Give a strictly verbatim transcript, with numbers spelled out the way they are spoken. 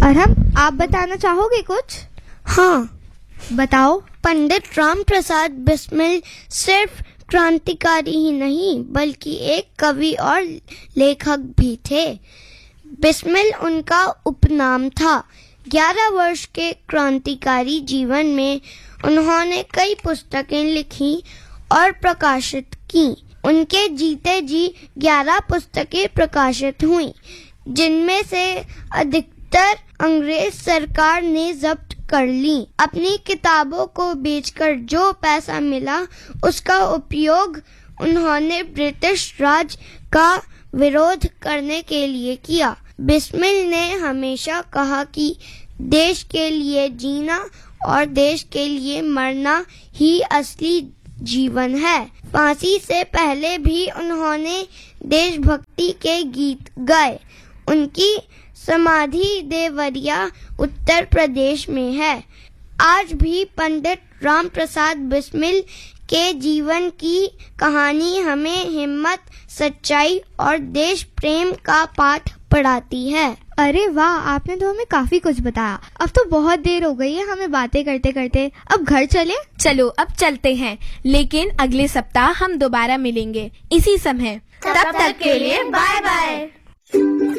अरहम, आप बताना चाहोगे कुछ? हाँ, बताओ। पंडित राम प्रसाद बिस्मिल सिर्फ क्रांतिकारी ही नहीं बल्कि एक कवि और लेखक भी थे। बिस्मिल उनका उपनाम था। ग्यारह वर्ष के क्रांतिकारी जीवन में उन्होंने कई पुस्तकें लिखी और प्रकाशित की। उनके जीते जी ग्यारह पुस्तकें प्रकाशित हुईं, जिनमें से अधिकतर अंग्रेज सरकार ने जब्त कर ली। अपनी किताबों को बेचकर जो पैसा मिला उसका उपयोग उन्होंने ब्रिटिश राज का विरोध करने के लिए किया। बिस्मिल ने हमेशा कहा कि देश के लिए जीना और देश के लिए मरना ही असली जीवन है। फांसी से पहले भी उन्होंने देशभक्ति के गीत गाए। उनकी समाधि देवरिया उत्तर प्रदेश में है। आज भी पंडित राम प्रसाद बिस्मिल के जीवन की कहानी हमें हिम्मत, सच्चाई और देश प्रेम का पाठ पढ़ाती है। अरे वाह, आपने तो हमें काफी कुछ बताया। अब तो बहुत देर हो गई है हमें बातें करते करते। अब घर चले? चलो अब चलते हैं, लेकिन अगले सप्ताह हम दोबारा मिलेंगे इसी समय। तब तक के लिए बाय बाय।